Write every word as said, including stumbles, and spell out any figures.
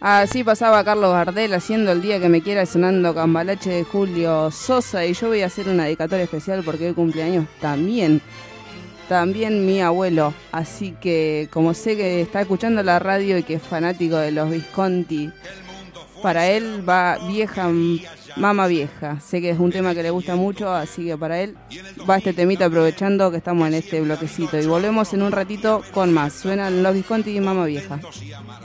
Así pasaba Carlos Gardel haciendo El día que me quiera, sonando Cambalache de Julio Sosa. Y yo voy a hacer una dedicatoria especial porque hoy cumpleaños también, también mi abuelo. Así que como sé que está escuchando la radio y que es fanático de los Visconti, para él va Vieja, Mama Vieja. Sé que es un tema que le gusta mucho, así que para él va este temita, aprovechando que estamos en este bloquecito. Y volvemos en un ratito con más. Suenan los Visconti y Mama Vieja.